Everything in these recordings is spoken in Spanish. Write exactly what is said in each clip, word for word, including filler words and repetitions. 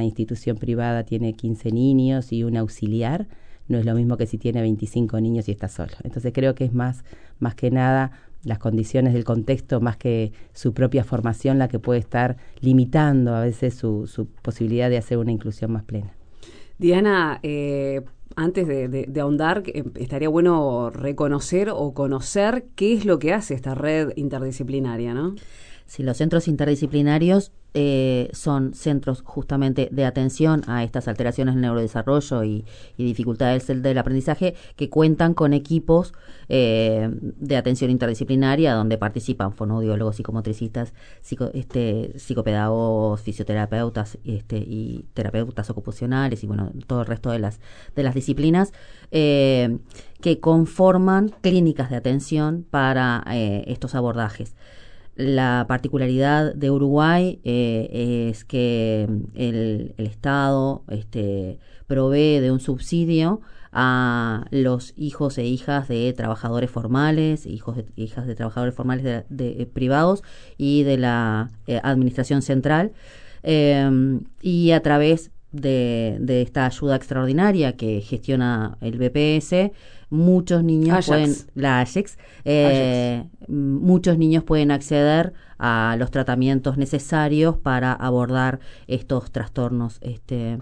una institución privada tiene quince niños y un auxiliar, no es lo mismo que si tiene veinticinco niños y está solo. Entonces creo que es más, más que nada las condiciones del contexto, más que su propia formación, la que puede estar limitando a veces su, su posibilidad de hacer una inclusión más plena. Diana, eh, antes de, de, de ahondar, eh, estaría bueno reconocer o conocer qué es lo que hace esta red interdisciplinaria, ¿no? Sí, los centros interdisciplinarios eh, son centros justamente de atención a estas alteraciones del neurodesarrollo y, y dificultades del, del aprendizaje que cuentan con equipos eh, de atención interdisciplinaria donde participan fonoaudiólogos, psicomotricistas, psico, este, psicopedagogos, fisioterapeutas este, y terapeutas ocupacionales y bueno, todo el resto de las, de las disciplinas eh, que conforman clínicas de atención para eh, estos abordajes. La particularidad de Uruguay eh, es que el, el Estado este, provee de un subsidio a los hijos e hijas de trabajadores formales, hijos e hijas de trabajadores formales de, de, de privados y de la eh, administración central, eh, y a través de, de esta ayuda extraordinaria que gestiona el B P S, muchos niños Ajax. pueden, la Ajax, eh, Ajax. muchos niños pueden acceder a los tratamientos necesarios para abordar estos trastornos, este,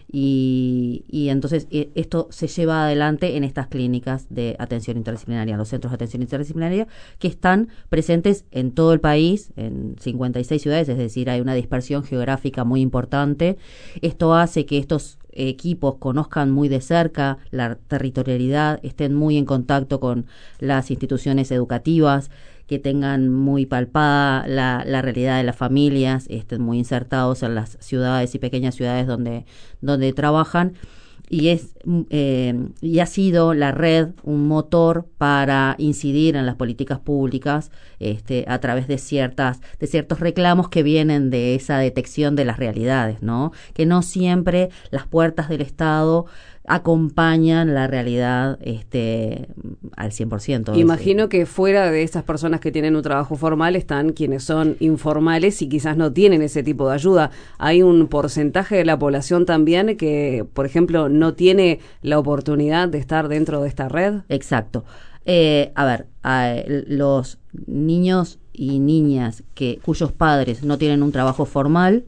y, y entonces esto se lleva adelante en estas clínicas de atención interdisciplinaria, los centros de atención interdisciplinaria que están presentes en todo el país, en cincuenta y seis ciudades, es decir, hay una dispersión geográfica muy importante. Esto hace que estos equipos conozcan muy de cerca la territorialidad, estén muy en contacto con las instituciones educativas, que tengan muy palpada la, la realidad de las familias, estén muy insertados en las ciudades y pequeñas ciudades donde, donde trabajan. Y es eh, y ha sido la red un motor para incidir en las políticas públicas este, a través de ciertas de ciertos reclamos que vienen de esa detección de las realidades, ¿no? Que no siempre las puertas del Estado acompañan la realidad este, al cien por ciento. Imagino que fuera de estas personas que tienen un trabajo formal están quienes son informales y quizás no tienen ese tipo de ayuda. Hay un porcentaje de la población también que, por ejemplo, no tiene la oportunidad de estar dentro de esta red. Exacto. Eh, a ver, a, los niños y niñas que cuyos padres no tienen un trabajo formal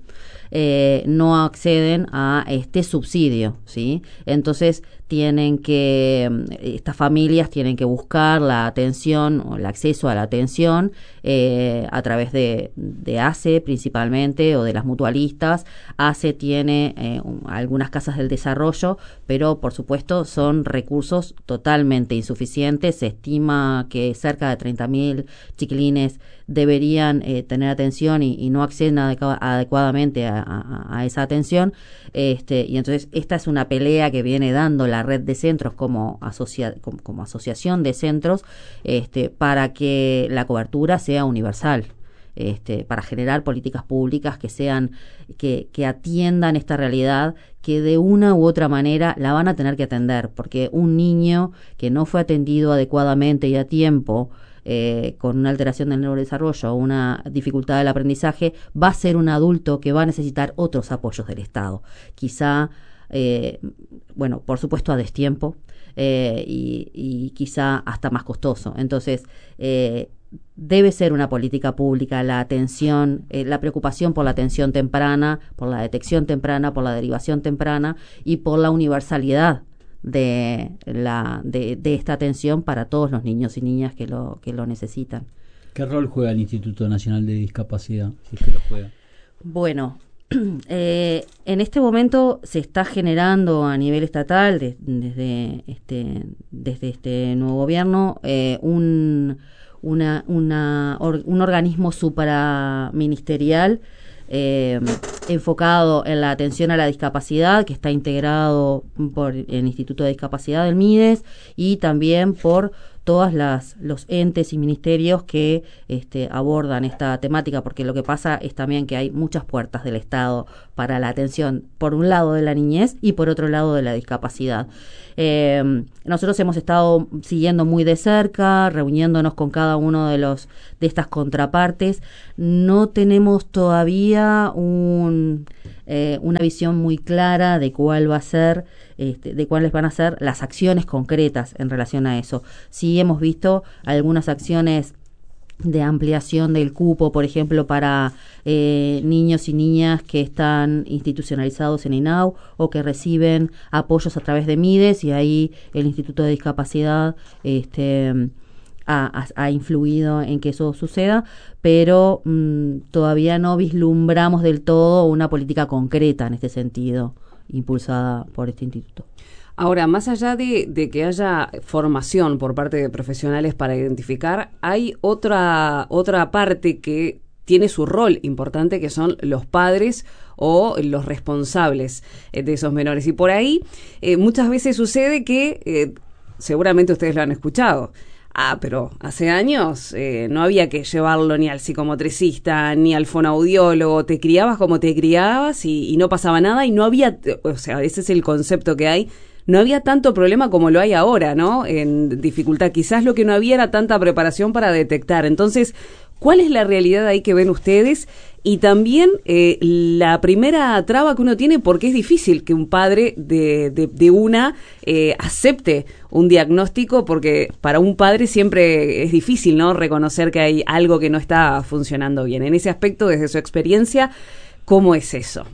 Eh, no acceden a este subsidio, ¿sí? Entonces tienen que, estas familias tienen que buscar la atención o el acceso a la atención eh, a través de, de A C E principalmente o de las mutualistas. A C E tiene eh, un, algunas casas del desarrollo, pero por supuesto son recursos totalmente insuficientes. Se estima que cerca de treinta mil chiquilines deberían eh, tener atención y, y no acceden adecu- adecuadamente a, a, a esa atención. Este, y entonces esta es una pelea que viene dando la red de centros como, asocia, como, como asociación de centros este, para que la cobertura sea universal. Este, para generar políticas públicas que sean que, que atiendan esta realidad, que de una u otra manera la van a tener que atender, porque un niño que no fue atendido adecuadamente y a tiempo Eh, con una alteración del neurodesarrollo o una dificultad del aprendizaje, va a ser un adulto que va a necesitar otros apoyos del Estado. Quizá, eh, bueno, por supuesto a destiempo eh, y, y quizá hasta más costoso. Entonces, eh, debe ser una política pública la atención, eh, la preocupación por la atención temprana, por la detección temprana, por la derivación temprana y por la universalidad de la de, de esta atención para todos los niños y niñas que lo que lo necesitan. ¿Qué rol juega el Instituto Nacional de Discapacidad, si es que lo juega? Bueno, eh, en este momento se está generando a nivel estatal de, desde este desde este nuevo gobierno eh, un una una or, un organismo supraministerial Eh, enfocado en la atención a la discapacidad, que está integrado por el Instituto de Discapacidad del MIDES y también por todas las los entes y ministerios que este, abordan esta temática, porque lo que pasa es también que hay muchas puertas del Estado para la atención, por un lado de la niñez y por otro lado de la discapacidad. Eh, nosotros hemos estado siguiendo muy de cerca, reuniéndonos con cada uno de los de estas contrapartes. No tenemos todavía un eh, una visión muy clara de cuál va a ser, este, de cuáles van a ser las acciones concretas en relación a eso. Sí hemos visto algunas acciones de ampliación del cupo, por ejemplo, para eh, niños y niñas que están institucionalizados en INAU o que reciben apoyos a través de MIDES, y ahí el Instituto de Discapacidad este, ha, ha influido en que eso suceda, pero mmm, todavía no vislumbramos del todo una política concreta en este sentido, impulsada por este instituto. Ahora, más allá de, de que haya formación por parte de profesionales para identificar, hay otra, otra parte que tiene su rol importante, que son los padres o los responsables eh, de esos menores. Y por ahí eh, muchas veces sucede que, eh, seguramente ustedes lo han escuchado, ah, pero hace años eh, no había que llevarlo ni al psicomotricista, ni al fonoaudiólogo, te criabas como te criabas y, y no pasaba nada y no había, o sea, ese es el concepto que hay. No había tanto problema como lo hay ahora, ¿no? En dificultad. Quizás lo que no había era tanta preparación para detectar. Entonces, ¿cuál es la realidad ahí que ven ustedes? Y también eh, la primera traba que uno tiene, porque es difícil que un padre de, de, de una eh, acepte un diagnóstico, porque para un padre siempre es difícil, ¿no? Reconocer que hay algo que no está funcionando bien. En ese aspecto, desde su experiencia, ¿cómo es eso?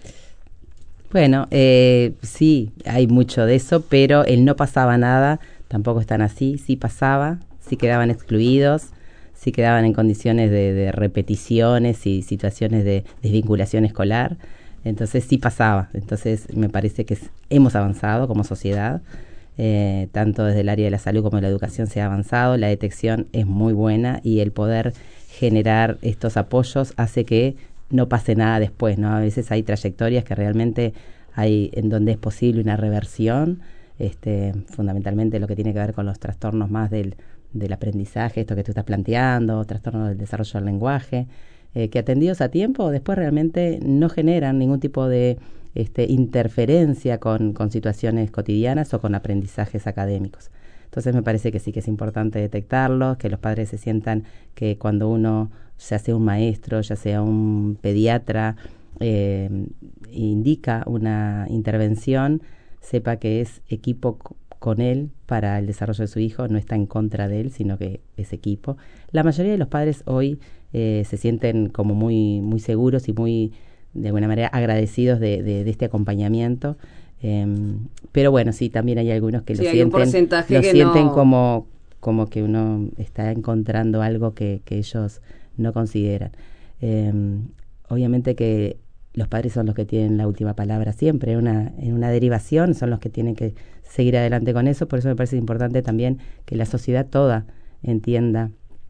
Bueno, eh, sí, hay mucho de eso, pero el no pasaba nada tampoco es tan así. Sí pasaba, sí quedaban excluidos, sí quedaban en condiciones de, de repeticiones y situaciones de desvinculación escolar. Entonces sí pasaba. Entonces me parece que hemos avanzado como sociedad, eh, tanto desde el área de la salud como de la educación se ha avanzado. La detección es muy buena y el poder generar estos apoyos hace que no pase nada después, ¿no? A veces hay trayectorias que realmente hay en donde es posible una reversión, este, fundamentalmente lo que tiene que ver con los trastornos más del, del aprendizaje, esto que tú estás planteando, trastornos del desarrollo del lenguaje, eh, que atendidos a tiempo después realmente no generan ningún tipo de este, interferencia con, con situaciones cotidianas o con aprendizajes académicos. Entonces me parece que sí que es importante detectarlos, que los padres se sientan que cuando uno, ya sea un maestro, ya sea un pediatra, eh, indica una intervención, sepa que es equipo c- con él para el desarrollo de su hijo, no está en contra de él, sino que es equipo. La mayoría de los padres hoy eh, se sienten como muy, muy seguros y muy, de alguna manera, agradecidos de, de, de este acompañamiento. Eh, pero bueno, sí, también hay algunos que sí, lo hay sienten, un porcentaje lo que sienten no... como, como que uno está encontrando algo que, que ellos no consideran. Eh, obviamente que los padres son los que tienen la última palabra siempre, una, en una derivación son los que tienen que seguir adelante con eso, por eso me parece importante también que la sociedad toda entienda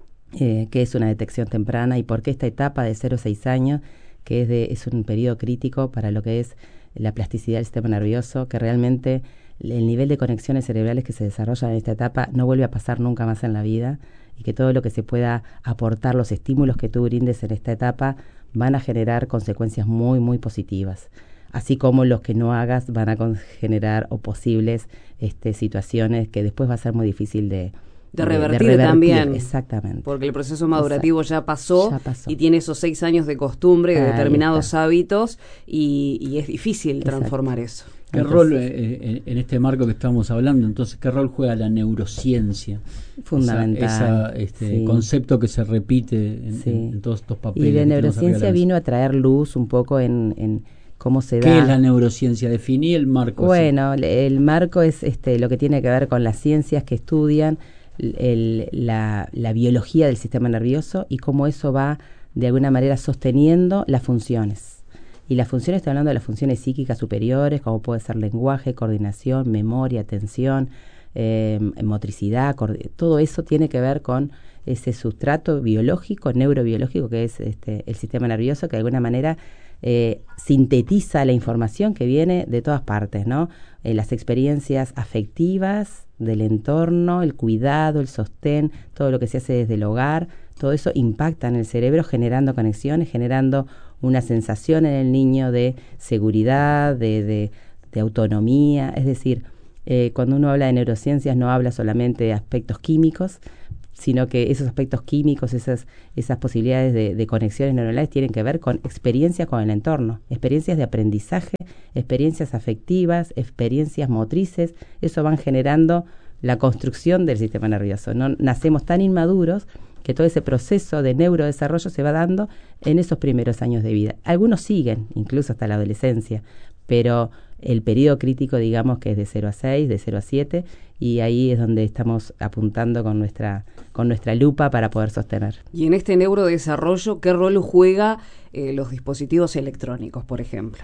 eh, qué es una detección temprana y por qué esta etapa de cero a seis años, que es, de, es un periodo crítico para lo que es la plasticidad del sistema nervioso, que realmente el nivel de conexiones cerebrales que se desarrolla en esta etapa no vuelve a pasar nunca más en la vida y que todo lo que se pueda aportar, los estímulos que tú brindes en esta etapa van a generar consecuencias muy, muy positivas. Así como los que no hagas van a con- generar o posibles este, situaciones que después va a ser muy difícil de, De de, revertir, de revertir también. Exactamente. Porque el proceso madurativo ya pasó, ya pasó y tiene esos seis años de costumbre, de Ahí determinados está. hábitos, y, y es difícil Exacto. transformar eso. ¿Qué Entonces, rol, eh, en, en este marco que estamos hablando, entonces, qué rol juega la neurociencia? Fundamental. Esa, esa, este sí. concepto que se repite en, Sí. en, en todos estos papeles. Y la que tenemos arriba de neurociencia la mesa. vino a traer luz un poco en, en cómo se da. ¿Qué es la neurociencia? Definí el marco. Bueno, el, el marco es este lo que tiene que ver con las ciencias que estudian el, la, la biología del sistema nervioso y cómo eso va de alguna manera sosteniendo las funciones. Y las funciones, estoy hablando de las funciones psíquicas superiores, como puede ser lenguaje, coordinación, memoria, atención, eh, motricidad, todo eso tiene que ver con ese sustrato biológico, neurobiológico, que es este, el sistema nervioso, que de alguna manera eh, sintetiza la información que viene de todas partes, ¿no? Eh, las experiencias afectivas del entorno, el cuidado, el sostén, todo lo que se hace desde el hogar, todo eso impacta en el cerebro generando conexiones, generando una sensación en el niño de seguridad, de, de, de autonomía. Es decir, eh, cuando uno habla de neurociencias no habla solamente de aspectos químicos, sino que esos aspectos químicos, esas, esas posibilidades de, de conexiones neuronales tienen que ver con experiencias con el entorno, experiencias de aprendizaje, experiencias afectivas, experiencias motrices. Eso van generando la construcción del sistema nervioso. No nacemos tan inmaduros que todo ese proceso de neurodesarrollo se va dando en esos primeros años de vida. Algunos siguen, incluso hasta la adolescencia, pero el periodo crítico, digamos que es de cero a seis, de cero a siete, y ahí es donde estamos apuntando con nuestra, con nuestra lupa para poder sostener. Y en este neurodesarrollo, ¿qué rol juega eh, los dispositivos electrónicos, por ejemplo?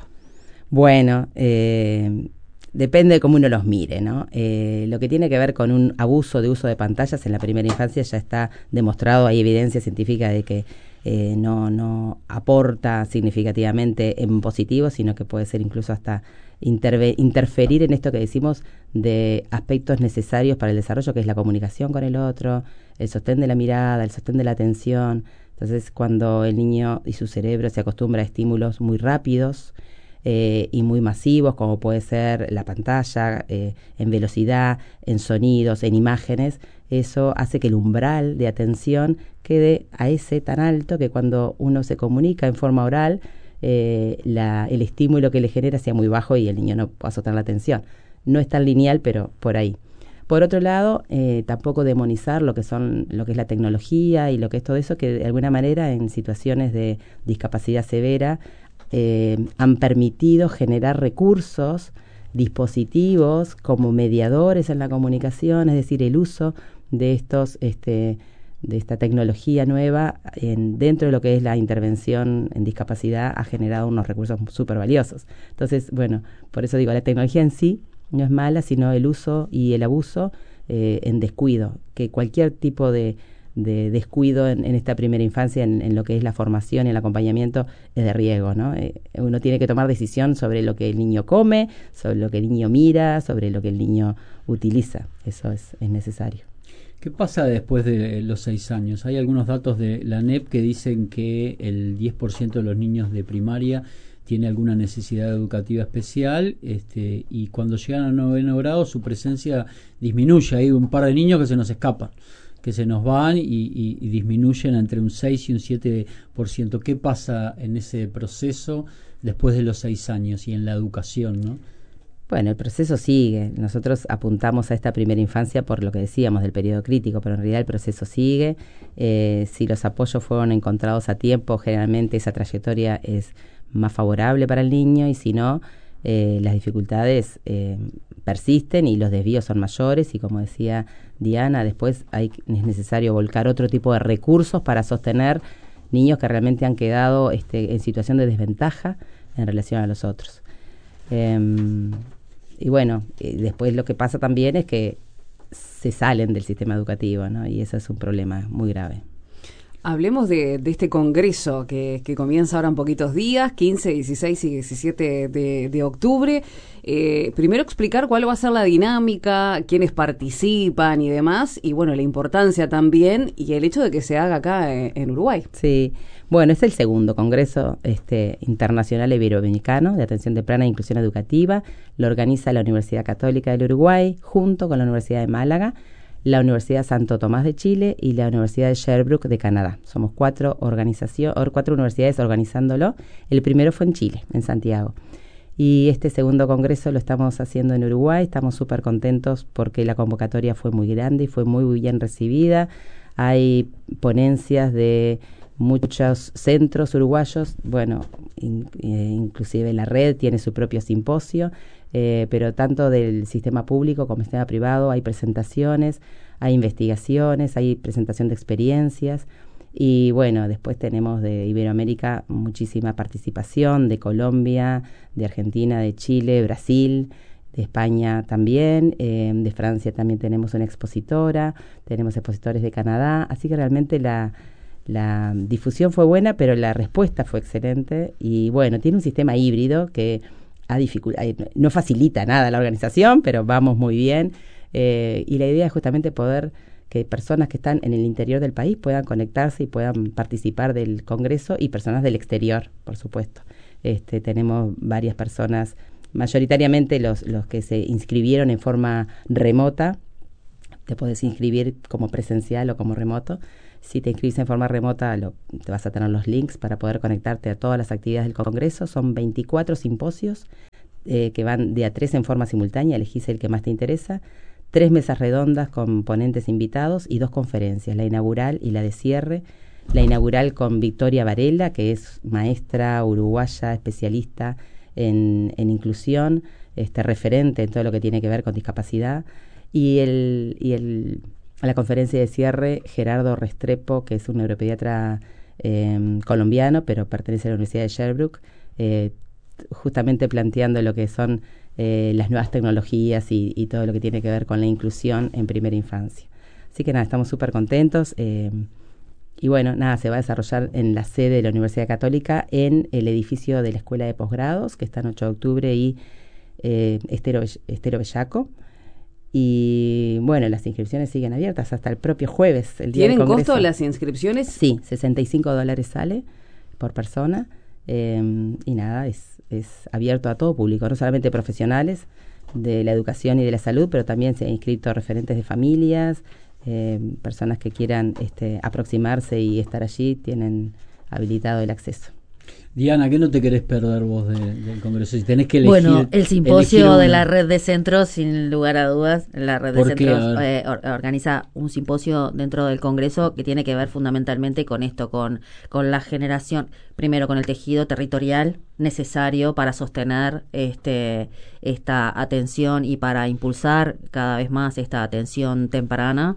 Bueno, eh, depende de cómo uno los mire, ¿no? Eh, lo que tiene que ver con un abuso de uso de pantallas en la primera infancia ya está demostrado, hay evidencia científica de que eh, no, no aporta significativamente en positivo, sino que puede ser incluso hasta interve- interferir en esto que decimos de aspectos necesarios para el desarrollo, que es la comunicación con el otro, el sostén de la mirada, el sostén de la atención. Entonces, cuando el niño y su cerebro se acostumbra a estímulos muy rápidos, Eh, y muy masivos, como puede ser la pantalla, eh, en velocidad, en sonidos, en imágenes, eso hace que el umbral de atención quede a ese tan alto que cuando uno se comunica en forma oral, eh, la, el estímulo que le genera sea muy bajo y el niño no pueda sostener la atención. No es tan lineal, pero por ahí. Por otro lado, eh, tampoco demonizar lo que son, lo que es la tecnología y lo que es todo eso, que de alguna manera en situaciones de discapacidad severa Eh, han permitido generar recursos, dispositivos como mediadores en la comunicación, es decir, el uso de estos, este, de esta tecnología nueva en, dentro de lo que es la intervención en discapacidad ha generado unos recursos súper valiosos. Entonces, bueno, por eso digo, la tecnología en sí no es mala, sino el uso y el abuso eh, en descuido, que cualquier tipo de de descuido en, en esta primera infancia, en, en lo que es la formación y el acompañamiento, es de riesgo, ¿no? Eh, uno tiene que tomar decisión sobre lo que el niño come, sobre lo que el niño mira, sobre lo que el niño utiliza. Eso es, es necesario. ¿Qué pasa después de los seis años? Hay algunos datos de la N E P que dicen que el diez por ciento de los niños de primaria tiene alguna necesidad educativa especial, este, y cuando llegan al noveno grado su presencia disminuye. Hay un par de niños que se nos escapan, que se nos van y, y, y disminuyen entre un seis y un siete por ciento. ¿Qué pasa en ese proceso después de los seis años y en la educación, no? Bueno, el proceso sigue. Nosotros apuntamos a esta primera infancia por lo que decíamos del periodo crítico, pero en realidad el proceso sigue. Eh, si los apoyos fueron encontrados a tiempo, generalmente esa trayectoria es más favorable para el niño, y si no, eh, las dificultades eh, persisten y los desvíos son mayores, y como decía Diana, después hay, es necesario volcar otro tipo de recursos para sostener niños que realmente han quedado este, en situación de desventaja en relación a los otros. Eh, y bueno, eh, después lo que pasa también es que se salen del sistema educativo, ¿no? Y eso es un problema muy grave. Hablemos de, de este congreso que, que comienza ahora en poquitos días, quince, dieciséis y diecisiete de, de octubre. Eh, primero explicar cuál va a ser la dinámica, quiénes participan y demás, y bueno, la importancia también y el hecho de que se haga acá en, en Uruguay. Sí, bueno, es el segundo Congreso este, Internacional Iberoamericano de Atención Temprana e Inclusión Educativa. Lo organiza la Universidad Católica del Uruguay junto con la Universidad de Málaga, la Universidad Santo Tomás de Chile y la Universidad de Sherbrooke de Canadá. Somos cuatro organizaciones, cuatro universidades organizándolo. El primero fue en Chile, en Santiago. Y este segundo congreso lo estamos haciendo en Uruguay. Estamos súper contentos porque la convocatoria fue muy grande y fue muy, muy bien recibida. Hay ponencias de muchos centros uruguayos. Bueno, in, eh, inclusive la red tiene su propio simposio. Eh, pero tanto del sistema público como del sistema privado hay presentaciones, hay investigaciones, hay presentación de experiencias, y bueno, después tenemos de Iberoamérica muchísima participación, de Colombia, de Argentina, de Chile, Brasil, de España también, eh, de Francia también tenemos una expositora, tenemos expositores de Canadá, así que realmente la la difusión fue buena, pero la respuesta fue excelente, y bueno, tiene un sistema híbrido que A dificult- no facilita nada la organización, pero vamos muy bien, eh, y la idea es justamente poder que personas que están en el interior del país puedan conectarse y puedan participar del Congreso, y personas del exterior, por supuesto. Este, tenemos varias personas, mayoritariamente los, los que se inscribieron en forma remota, te podés inscribir como presencial o como remoto. Si te inscribís en forma remota, lo, te vas a tener los links para poder conectarte a todas las actividades del Congreso. Son veinticuatro simposios eh, que van de a tres en forma simultánea, elegís el que más te interesa, tres mesas redondas con ponentes invitados y dos conferencias, la inaugural y la de cierre. La inaugural con Victoria Varela, que es maestra uruguaya, especialista en, en inclusión, este, referente en todo lo que tiene que ver con discapacidad, y el... Y el a la conferencia de cierre, Gerardo Restrepo, que es un neuropediatra eh, colombiano, pero pertenece a la Universidad de Sherbrooke, eh, justamente planteando lo que son eh, las nuevas tecnologías y, y todo lo que tiene que ver con la inclusión en primera infancia. Así que nada, estamos súper contentos. Eh, y bueno, nada, se va a desarrollar en la sede de la Universidad Católica, en el edificio de la Escuela de Posgrados, que está en ocho de octubre y eh, Estero, Estero Bellaco. Y bueno, las inscripciones siguen abiertas hasta el propio jueves, el día del Congreso. ¿Tienen costo las inscripciones? Sí, sesenta y cinco dólares sale por persona. Eh, y nada, es, es abierto a todo público, no solamente profesionales de la educación y de la salud, pero también se han inscrito referentes de familias, eh, personas que quieran este, aproximarse y estar allí, tienen habilitado el acceso. Diana, ¿qué no te querés perder vos de, del Congreso? Si tenés que elegir... Bueno, el simposio de la red de centros, sin lugar a dudas, la red de centros eh, or, organiza un simposio dentro del Congreso que tiene que ver fundamentalmente con esto, con, con la generación, primero con el tejido territorial necesario para sostener este esta atención y para impulsar cada vez más esta atención temprana,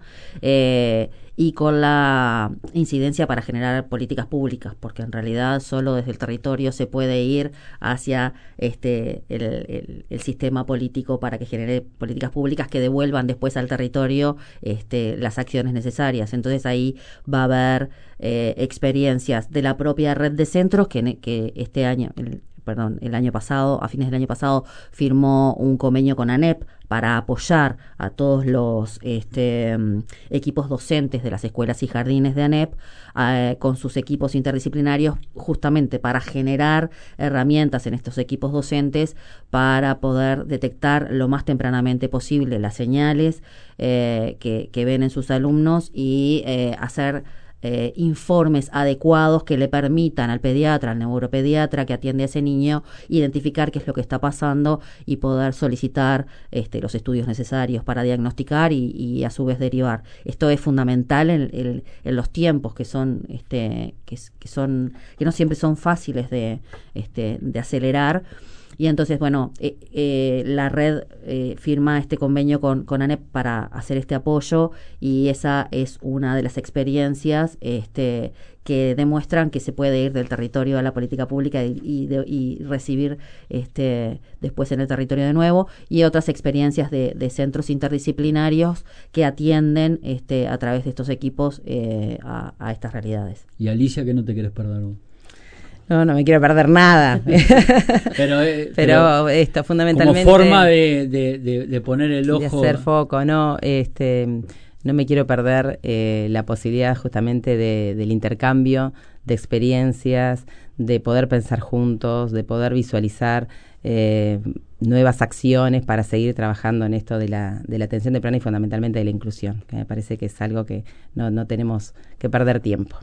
eh, y con la incidencia para generar políticas públicas, porque en realidad solo desde el territorio se puede ir hacia este el, el, el sistema político para que genere políticas públicas que devuelvan después al territorio este las acciones necesarias. Entonces ahí va a haber eh, experiencias de la propia red de centros que, que este año... El, perdón, el año pasado, a fines del año pasado, firmó un convenio con ANEP para apoyar a todos los este, equipos docentes de las escuelas y jardines de ANEP eh, con sus equipos interdisciplinarios, justamente para generar herramientas en estos equipos docentes para poder detectar lo más tempranamente posible las señales eh, que, que ven en sus alumnos y eh, hacer Eh, informes adecuados que le permitan al pediatra, al neuropediatra que atiende a ese niño, identificar qué es lo que está pasando y poder solicitar este, los estudios necesarios para diagnosticar y, y a su vez derivar. Esto es fundamental en, en, en los tiempos que son, este, que, que son, que no siempre son fáciles de, este, de acelerar. Y entonces, bueno, eh, eh, la red eh, firma este convenio con, con ANEP para hacer este apoyo, y esa es una de las experiencias este, que demuestran que se puede ir del territorio a la política pública y, y, de, y recibir este, después en el territorio de nuevo, y otras experiencias de, de centros interdisciplinarios que atienden este, a través de estos equipos eh, a, a estas realidades. Y Alicia, ¿qué no te querés perder vos? No, no me quiero perder nada. pero, eh, pero, pero esto fundamentalmente... Como forma de, de, de, de poner el ojo... De hacer foco, ¿no? Este, no me quiero perder eh, la posibilidad justamente de, del intercambio de experiencias, de poder pensar juntos, de poder visualizar eh, nuevas acciones para seguir trabajando en esto de la, de la atención temprana y fundamentalmente de la inclusión, que me parece que es algo que no, no tenemos que perder tiempo.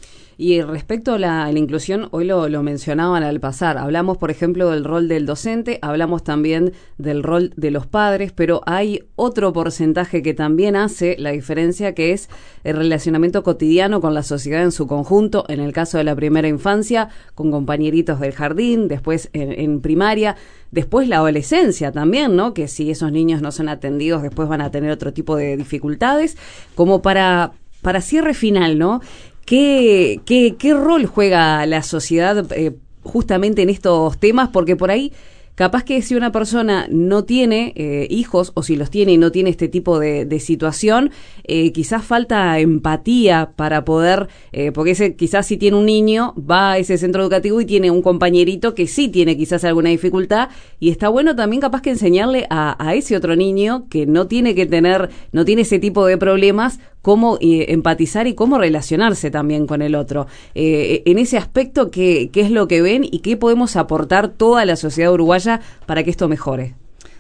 Y respecto a la, a la inclusión, hoy lo, lo mencionaban al pasar, hablamos por ejemplo del rol del docente, hablamos también del rol de los padres, pero hay otro porcentaje que también hace la diferencia, que es el relacionamiento cotidiano con la sociedad en su conjunto, en el caso de la primera infancia, con compañeritos del jardín, después en, en primaria, después la adolescencia también, ¿no? Que si esos niños no son atendidos, después van a tener otro tipo de dificultades, como para, para cierre final, ¿no? ¿Qué, qué, qué rol juega la sociedad eh, justamente en estos temas? Porque por ahí, capaz que si una persona no tiene eh, hijos, o si los tiene y no tiene este tipo de, de situación, eh, quizás falta empatía para poder, eh, porque ese, quizás si tiene un niño, va a ese centro educativo y tiene un compañerito que sí tiene quizás alguna dificultad, y está bueno también capaz que enseñarle a, a ese otro niño que no tiene que tener, no tiene ese tipo de problemas, cómo eh, empatizar y cómo relacionarse también con el otro. Eh, en ese aspecto, ¿qué, ¿qué es lo que ven y qué podemos aportar toda la sociedad uruguaya para que esto mejore?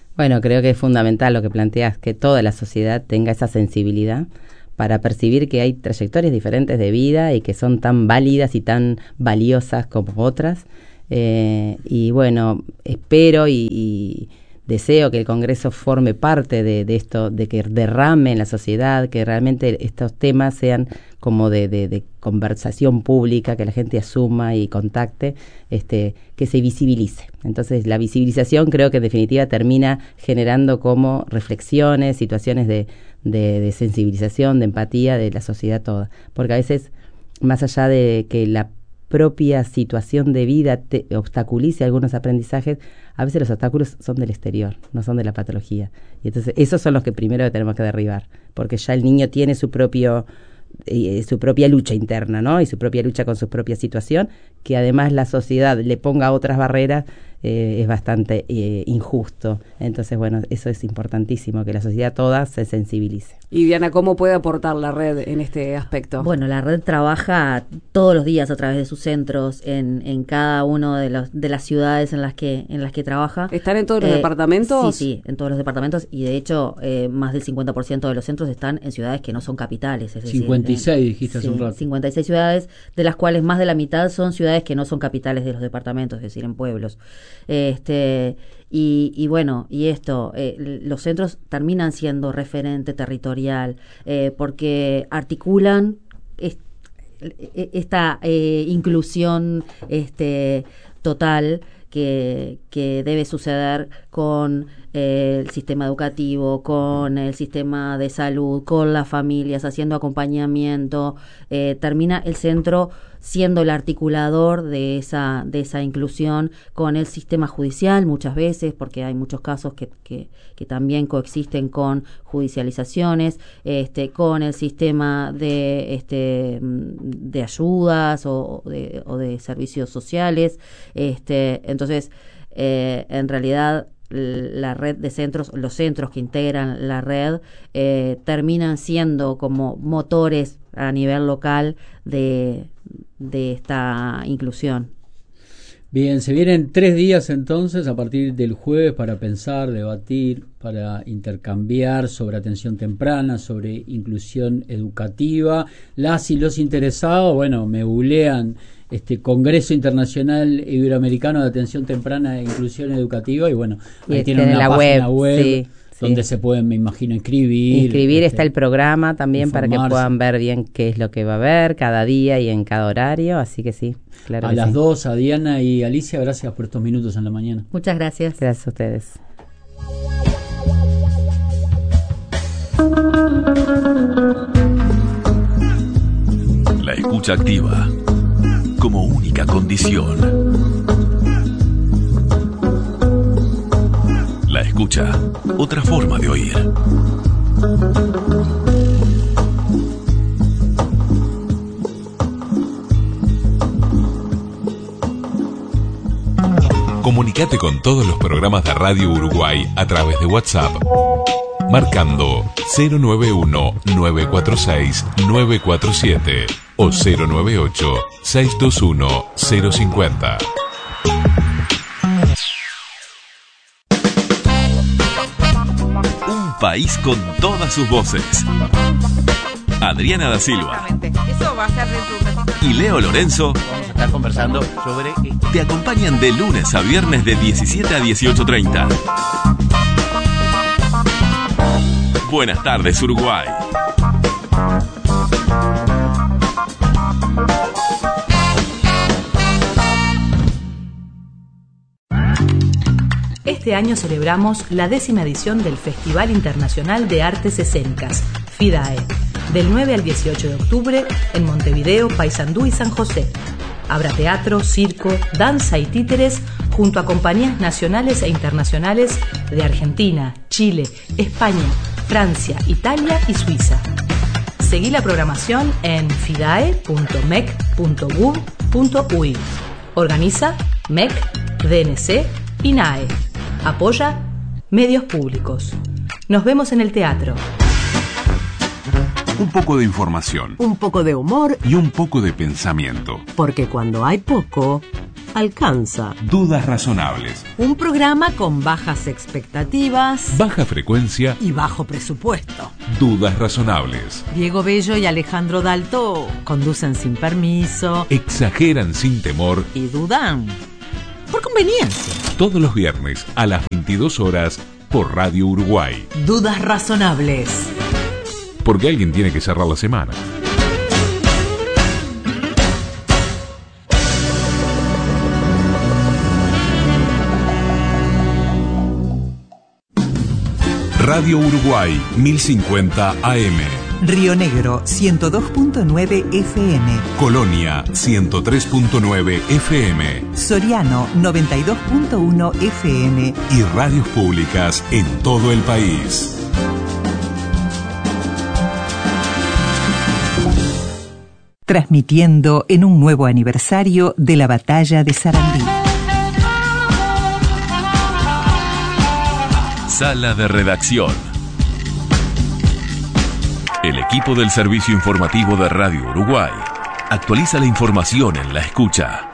Bueno, creo que es fundamental lo que planteas, que toda la sociedad tenga esa sensibilidad para percibir que hay trayectorias diferentes de vida y que son tan válidas y tan valiosas como otras. Eh, y bueno, espero y, y deseo que el Congreso forme parte de, de esto, de que derrame en la sociedad, que realmente estos temas sean como de, de, de conversación pública, que la gente asuma y contacte, este, que se visibilice. Entonces, la visibilización creo que en definitiva termina generando como reflexiones, situaciones de, de, de sensibilización, de empatía de la sociedad toda. Porque a veces, más allá de que la propia situación de vida te obstaculice algunos aprendizajes, a veces los obstáculos son del exterior, no son de la patología. Y entonces esos son los que primero tenemos que derribar, porque ya el niño tiene su propio eh, su propia lucha interna, ¿no? Y su propia lucha con su propia situación, que además la sociedad le ponga otras barreras, eh, es bastante eh, injusto. Entonces, bueno, eso es importantísimo, que la sociedad toda se sensibilice. Y Diana, ¿cómo puede aportar la red en este aspecto? Bueno, la red trabaja todos los días a través de sus centros en, en cada uno de los de las ciudades en las que en las que trabaja. ¿Están en todos los eh, departamentos? Sí, sí, en todos los departamentos, y de hecho eh, más del cincuenta por ciento de los centros están en ciudades que no son capitales. Es cincuenta y seis decir, dijiste hace sí, un rato. cincuenta y seis ciudades, de las cuales más de la mitad son ciudades que no son capitales de los departamentos, es decir, en pueblos. Este Y, y bueno, y esto, eh, los centros terminan siendo referente territorial eh, porque articulan est esta eh, inclusión este, total que, que debe suceder con eh, el sistema educativo, con el sistema de salud, con las familias, haciendo acompañamiento. Eh, termina el centro siendo el articulador de esa de esa inclusión con el sistema judicial muchas veces, porque hay muchos casos que, que, que también coexisten con judicializaciones, este, con el sistema de este de ayudas o de, o de servicios sociales. Este, entonces, eh, en realidad, la red de centros, los centros que integran la red, eh, terminan siendo como motores a nivel local de, de esta inclusión. Bien, se vienen tres días entonces a partir del jueves para pensar, debatir, para intercambiar sobre atención temprana, sobre inclusión educativa. Las y los interesados, bueno, me googlean este Congreso Internacional Iberoamericano de Atención Temprana e Inclusión Educativa y bueno, y ahí tienen una la página web, web sí, donde sí. se pueden, me imagino, inscribir. Inscribir, este, está el programa también informarse. para que puedan ver bien qué es lo que va a haber cada día y en cada horario, así que sí, claro. A que las sí. dos, a Diana y Alicia, gracias por estos minutos en la mañana. Muchas gracias. Gracias a ustedes. La escucha activa como única condición. La escucha, otra forma de oír. Comunicate con todos los programas de Radio Uruguay a través de WhatsApp, marcando cero nueve uno, nueve cuatro seis, nueve cuatro siete o cero nueve ocho, seis dos uno, cero cinco cero. Un país con todas sus voces. Adriana da Silva. Eso va a ser dentro de Y Leo Lorenzo Vamos a estar conversando sobre... te acompañan de lunes a viernes de diecisiete a dieciocho treinta. Buenas tardes, Uruguay. Este año celebramos la décima edición del Festival Internacional de Artes Escénicas, FIDAE, del nueve al dieciocho de octubre en Montevideo, Paysandú y San José. Habrá teatro, circo, danza y títeres junto a compañías nacionales e internacionales de Argentina, Chile, España, Francia, Italia y Suiza. Seguí la programación en fidae punto mec punto gov punto uy. Organiza M E C, D N C y N A E. Apoya Medios Públicos. Nos vemos en el teatro. Un poco de información Un poco de humor, y un poco de pensamiento. porque cuando hay poco, alcanza. Dudas razonables. Un programa con bajas expectativas, Baja frecuencia y bajo presupuesto. Dudas razonables. Diego Bello y Alejandro Dalto conducen sin permiso. Exageran sin temor. Y dudan por conveniencia. Todos los viernes a las veintidós horas por Radio Uruguay. Dudas razonables. Porque alguien tiene que cerrar la semana. Radio Uruguay mil cincuenta A M. Río Negro ciento dos punto nueve F M. Colonia ciento tres punto nueve F M. Soriano noventa y dos punto uno F M. Y radios públicas en todo el país. Transmitiendo en un nuevo aniversario de la Batalla de Sarandí. Sala de redacción. El equipo del servicio informativo de Radio Uruguay actualiza la información en la escucha.